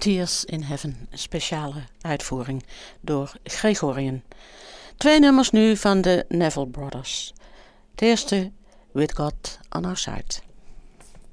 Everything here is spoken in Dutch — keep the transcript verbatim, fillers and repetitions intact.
Tears in Heaven, een speciale uitvoering door Gregorian. Twee nummers nu van de Neville Brothers. Het eerste, With God on Our Side.